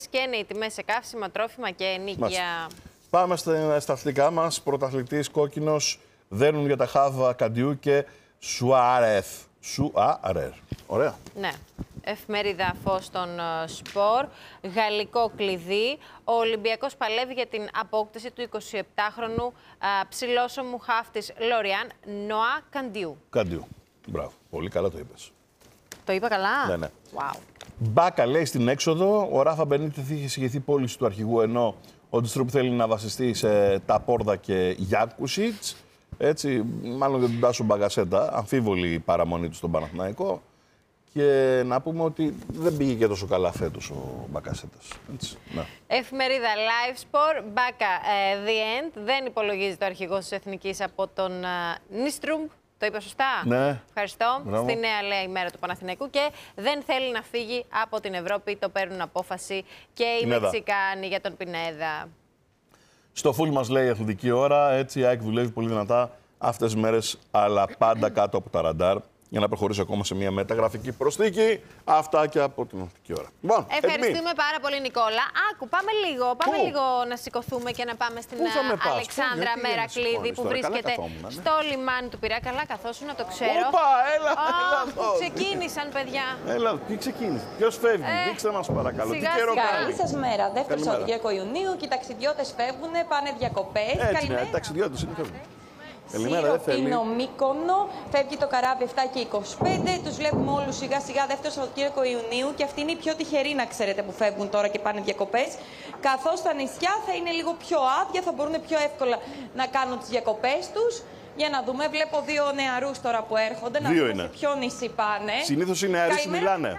Και οι τιμές σε καύσιμα, τρόφιμα και ενοίκια. Πάμε στα αθλητικά μας. Πρωταθλητής κόκκινος δένουν για τα Χάβα Καντιού και Σουάρεθ. Σουάρεθ. Ωραία. Ναι. Εφημερίδα Φως των Σπορ. Γαλλικό κλειδί. Ο Ολυμπιακός παλεύει για την απόκτηση του 27χρονου ψηλόσωμου χάφτης Λοριάν Νοά Καντιού. Καντιού. Μπράβο. Πολύ καλά το είπες. Το είπα καλά. Ναι, ναι. Wow. Μπάκα λέει στην έξοδο. Ο Ράφα Μπενίτεθ είχε συγχυθεί πώληση του αρχηγού, ενώ ο Ντιστρούπ θέλει να βασιστεί σε Ταπόρδα και Γιάκουσιτς. Έτσι, μάλλον για τον Τάσο Μπαγκασέτα. Αμφίβολη η παραμονή του στον Παναθηναϊκό. Και να πούμε ότι δεν πήγε και τόσο καλά φέτος ο Μπακασέτας. Ναι. Εφημερίδα Live Sport. Μπάκα, the end. Δεν υπολογίζει το αρχηγός της Εθνικής από τον Νίστρουμπ. Το είπα σωστά. Ναι. Ευχαριστώ. Μπράβο. Στη νέα λέει ημέρα του Παναθηναϊκού και δεν θέλει να φύγει από την Ευρώπη. Το παίρνουν απόφαση και οι Μεξικάνοι για τον Πινέδα. Στο φουλ μας λέει η αθλητική ώρα. Έτσι η ΑΕΚ δουλεύει πολύ δυνατά αυτές τις μέρες, αλλά πάντα κάτω από τα ραντάρ, για να προχωρήσει ακόμα σε μια μεταγραφική προσθήκη. Αυτά και από την αθλητική ώρα. Λοιπόν, ευχαριστούμε πάρα πολύ, Νικόλα. Άκου, πάμε λίγο να σηκωθούμε και να πάμε στην Αλεξάνδρα Μερακλίδη, που βρίσκεται στο λιμάνι του Πειραιά. Καλά, καθόσου να το ξέρω. Όπα, έλα, ξεκίνησαν, παιδιά. Έλα, τι ξεκίνησε. Ποιος φεύγει, δείξτε μας παρακαλώ. Τι καιρό κάνει. Καλή σας μέρα. Δεύτερο Σαββατοκύριακο Ιουνίου και οι ταξιδιώτες φεύγουν, πάνε διακοπές. Έτσι, ναι, ταξιδιώτες είναι φεύγουν. Είναι ο Μύκονο, φεύγει το καράβι 7 και 25. Τους βλέπουμε όλους σιγά σιγά δεύτερο Σαββατοκύριακο Ιουνίου και αυτοί είναι οι πιο τυχεροί, να ξέρετε, που φεύγουν τώρα και πάνε διακοπές. Καθώς τα νησιά θα είναι λίγο πιο άδεια, θα μπορούν πιο εύκολα να κάνουν τις διακοπές τους. Για να δούμε, βλέπω δύο νεαρούς τώρα που έρχονται. Να δούμε σε ποιο νησί πάνε. Συνήθως οι νεαροί σου μιλάνε.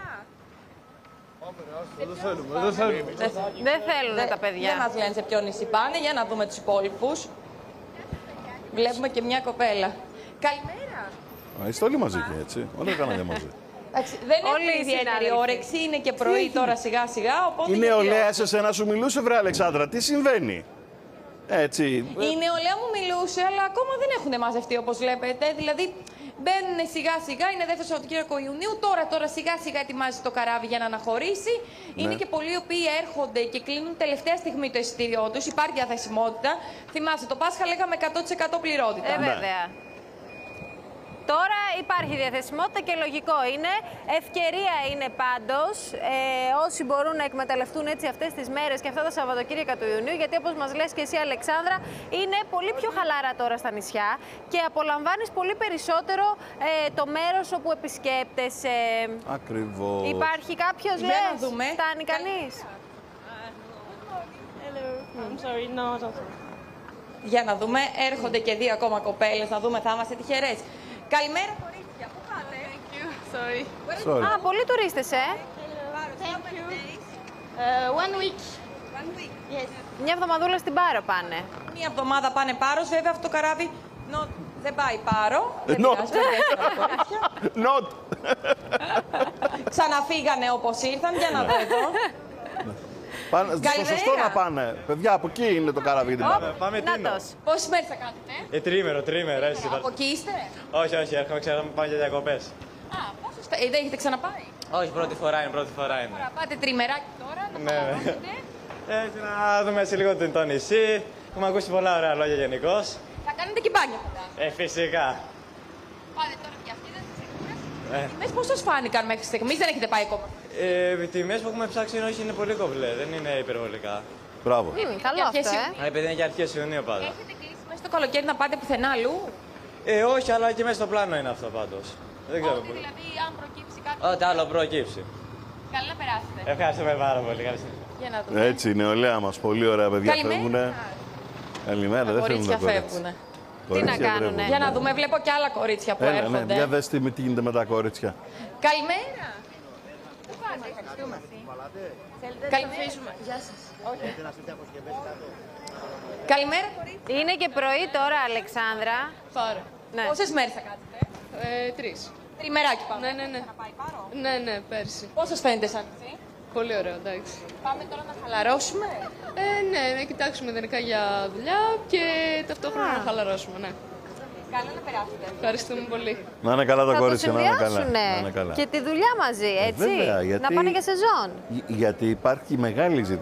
Δεν θέλουν τα παιδιά. Δεν μας λένε σε ποιο νησί πάνε. Για να δούμε τους υπόλοιπους. Βλέπουμε και μια κοπέλα. Καλημέρα. Είστε όλοι μαζί και έτσι. Όλοι κάνατε μαζί. Δεν έχει ιδιαίτερη όρεξη, είναι και πρωί τώρα σιγά σιγά. Η νεολαία σε σένα σου μιλούσε, βρε Αλεξάνδρα, τι συμβαίνει. Έτσι. Η νεολαία μου μιλούσε, αλλά ακόμα δεν έχουν μαζευτεί όπως βλέπετε. Δηλαδή μπαίνουν σιγά σιγά, είναι δεύτερο Σαββατοκύριακο Ιουνίου. Τώρα σιγά σιγά ετοιμάζει το καράβι για να αναχωρήσει. Ναι. Είναι και πολλοί οι οποίοι έρχονται και κλείνουν τελευταία στιγμή το εισιτήριό τους. Υπάρχει διαθεσιμότητα. Θυμάστε, το Πάσχα λέγαμε 100% πληρότητα. Βέβαια. Τώρα υπάρχει διαθεσιμότητα και λογικό είναι. Ευκαιρία είναι πάντως όσοι μπορούν να εκμεταλλευτούν έτσι αυτές τις μέρες και αυτά τα Σαββατοκύριακα του Ιουνίου, γιατί όπως μας λες και εσύ, Αλεξάνδρα, είναι πολύ πιο χαλάρα τώρα στα νησιά και απολαμβάνεις πολύ περισσότερο το μέρος όπου επισκέπτεσαι. Ακριβώς. Υπάρχει κάποιος, λες, φτάνει κανείς? Για να δούμε, έρχονται και δύο ακόμα κοπέλες, να δούμε, θα είμαστε τυχερές. Καλημέρα, κορίτσια. Πού πάτε? Sorry. Πολλοί τουρίστες, One week. Yes. Μια εβδομαδούλα στην Πάρο πάνε. Μια εβδομάδα πάνε Πάρος, βέβαια αυτό το καράβι δεν πάει Πάρο. Not. Ξαναφύγανε όπως ήρθαν, για να δω εδώ. Στο σωστό να πάνε. Παιδιά, από εκεί είναι το καράβι. Πάμε Τίνο. Πόσες μέρες θα κάνετε? Τρίμερο, έτσι. Από εκεί είστε? Όχι, έρχομαι να πάμε για διακοπές. Δεν έχετε ξαναπάει? Όχι, πρώτη φορά είναι. Πάτε τριμεράκι τώρα, να χαλαρώσετε. Έτσι, να δούμε έτσι λίγο το νησί. Έχουμε ακούσει πολλά ωραία λόγια γενικώς. Θα κάνετε και μπάνια κοντά? Φυσικά. Πάτε τώρα και αυτοί, δεν σας έχουν? Τιμές πώς σας φάνηκαν μέχρι στιγμής, δεν έχετε πάει ακόμα? Οι τιμές που έχουμε ψάξει είναι πολύ κομπλέ, δεν είναι υπερβολικά. Μπράβο. Καλό αυτό, Επειδή είναι και αρχές Ιουνίου πάντα. Έχετε κλείσει μέσα στο καλοκαίρι να πάτε πουθενά αλλού? Όχι, αλλά και μέσα στο πλάνο είναι αυτό πάντως. Δεν ξέρω. Ότι δηλαδή αν προκύψει κάτι. Ό,τι άλλο προκύψει. Καλά να περάσετε. Ευχαριστούμε πάρα πολύ. Για να δούμε. Έτσι, η νεολαία μας. Πολύ ωραία παιδιά φεύγουνε. Καλημέρα, δεν φεύγουν τα κορίτσια. Τι να κάνουνε. Για να δούμε, βλέπω και άλλα κορίτσια που έρχονται. Ναι, για δες τι γίνεται με τα κορίτσια. Καλημέρα. Πού πάτε? Καλημέρα. Γεια σας. Καλημέρα, κορίτσια. Είναι και πρωί τώρα, Αλεξάνδρα. Τώρα. Ναι. Πόσες μέρες θα κάνετε? 3. Τριμεράκι πάμε. Ναι. Να πάει Πάρο. Ναι, πέρσι. Πώς σας φαίνεται σαν νησί? Πολύ ωραίο, εντάξει. Πάμε τώρα να χαλαρώσουμε. Ναι, να κοιτάξουμε ιδανικά για δουλειά και ταυτόχρονα να χαλαρώσουμε, ναι. Καλά να περάσετε. Ευχαριστούμε πολύ. Να είναι καλά τα Θα το κορίτσια, να είναι καλά. συνδυάσουνε Να είναι καλά. και τη δουλειά μαζί, έτσι. Βέβαια, Να πάνε για σεζόν. γιατί υπάρχει μεγάλη ζήτηση.